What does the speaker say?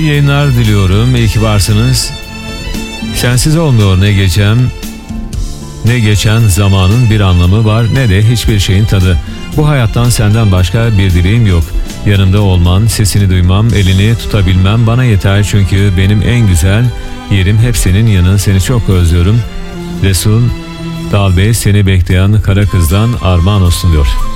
İyi yayınlar diliyorum. İyi ki varsınız. Sensiz olmuyor ne gecem, ne geçen zamanın bir anlamı var, ne de hiçbir şeyin tadı. Bu hayattan senden başka bir dileğim yok. Yanımda olman, sesini duymam, elini tutabilmem bana yeter, çünkü benim en güzel yerim hep senin yanın. Seni çok özlüyorum. Resul Dalbey, seni bekleyen kara kızdan armağan olsun diyor.